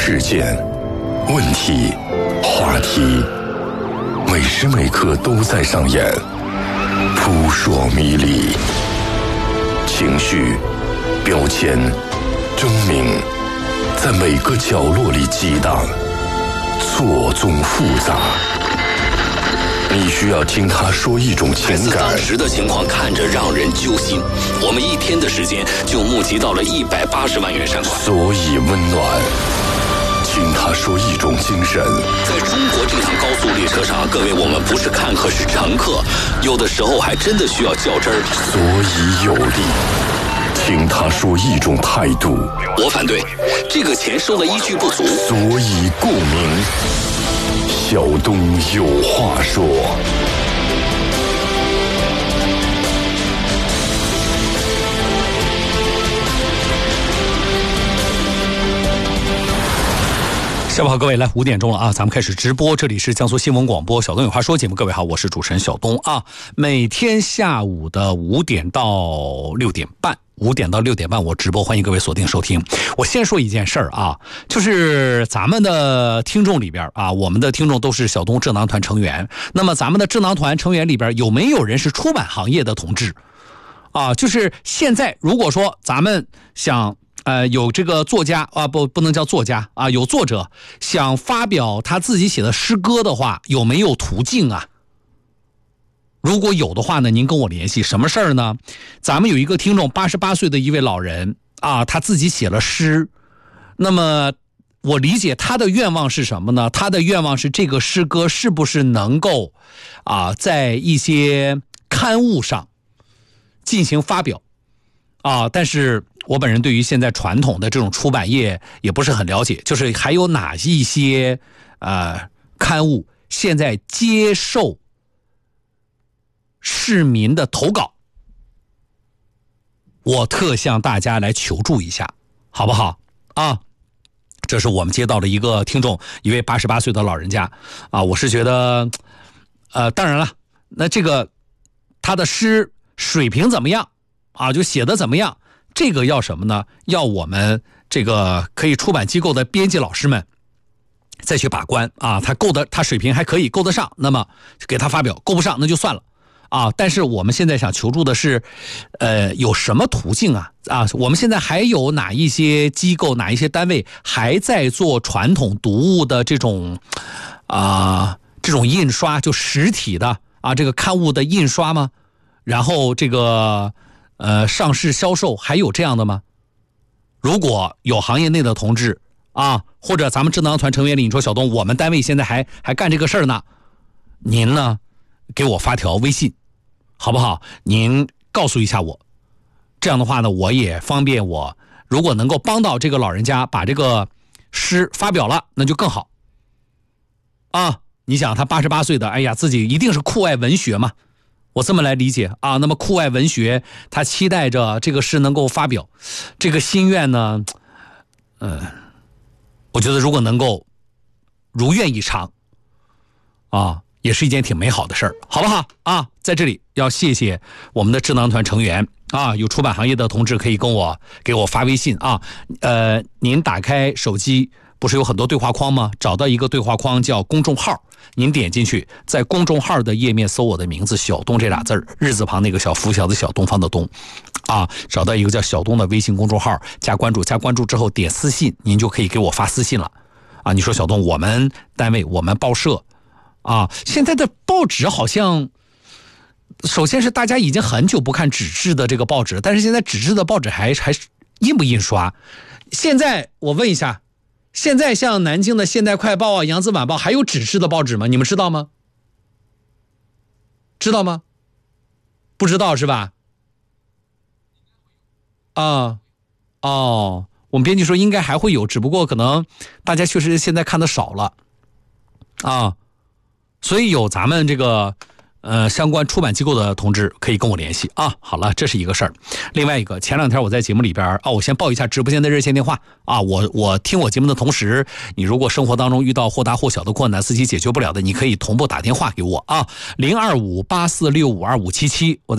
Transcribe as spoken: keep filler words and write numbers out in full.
事件、问题、话题，每时每刻都在上演，扑朔迷离。情绪、标签、争鸣，在每个角落里激荡，错综复杂。你需要听他说一种情感。 当时的情况看着让人揪心，我们一天的时间就募集到了一百八十万元善款。 所以温暖，听他说一种精神。 在中国这趟高速列车上，各位，我们不是看客，是乘客，有的时候还真的需要较真儿。 所以有力，听他说一种态度。 我反对，这个钱收的依据不足。 所以共鸣，小东有话说。 下午好，各位，来五点钟了啊，咱们开始直播，这里是江苏新闻广播小东有话说节目，各位好，我是主持人小东啊。每天下午的五点到六点半，五点到六点半我直播，欢迎各位锁定收听。我先说一件事儿啊，就是咱们的听众里边啊，我们的听众都是小东智囊团成员，那么咱们的智囊团成员里边有没有人是出版行业的同志啊？就是现在如果说咱们想呃，有这个作家啊，不，不能叫作家啊，有作者想发表他自己写的诗歌的话，有没有途径啊？如果有的话呢，您跟我联系。什么事儿呢？咱们有一个听众，八十八岁的一位老人啊，他自己写了诗。那么我理解他的愿望是什么呢？他的愿望是这个诗歌是不是能够啊，在一些刊物上进行发表啊？但是我本人对于现在传统的这种出版业也不是很了解，就是还有哪一些呃刊物现在接受市民的投稿，我特向大家来求助一下，好不好啊？这是我们接到的一个听众，一位八十八岁的老人家啊，我是觉得呃当然了，那这个他的诗水平怎么样啊，就写的怎么样，这个要什么呢？要我们这个可以出版机构的编辑老师们再去把关啊，他够的，他水平还可以够得上，那么给他发表，够不上那就算了啊。但是我们现在想求助的是，呃，有什么途径啊？啊，我们现在还有哪一些机构、哪一些单位还在做传统读物的这种啊这种印刷，就实体的啊这个刊物的印刷吗？然后这个。呃，上市销售还有这样的吗？如果有行业内的同志啊，或者咱们智囊团成员里，你说小东，我们单位现在还还干这个事儿呢，您呢给我发条微信，好不好？您告诉一下我，这样的话呢，我也方便我，如果能够帮到这个老人家把这个诗发表了，那就更好啊。你想他八十八岁的，哎呀，自己一定是酷爱文学嘛。我这么来理解啊，那么酷爱文学，他期待着这个诗能够发表，这个心愿呢，呃，我觉得如果能够如愿以偿，啊，也是一件挺美好的事儿，好不好啊？在这里要谢谢我们的智囊团成员啊，有出版行业的同志可以跟我给我发微信啊，呃，您打开手机。不是有很多对话框吗？找到一个对话框叫公众号，您点进去，在公众号的页面搜我的名字小东这俩字儿，日字旁那个小拂晓的小，东方的东啊，找到一个叫小东的微信公众号，加关注，加关注之后点私信，您就可以给我发私信了啊。你说小东，我们单位我们报社啊，现在的报纸好像首先是大家已经很久不看纸质的这个报纸，但是现在纸质的报纸还还印不印刷？现在我问一下，现在像南京的《现代快报》啊、《扬子晚报》还有纸质的报纸吗？你们知道吗？知道吗？不知道是吧？啊，哦，我们编辑说应该还会有，只不过可能大家确实现在看的少了啊，所以有咱们这个呃相关出版机构的同志可以跟我联系啊。好了，这是一个事儿。另外一个，前两天我在节目里边啊，我先报一下直播间的热线电话啊。我我听我节目的同时，你如果生活当中遇到或大或小的困难，自己解决不了的，你可以同步打电话给我啊，零二五八四六五二五七七。我在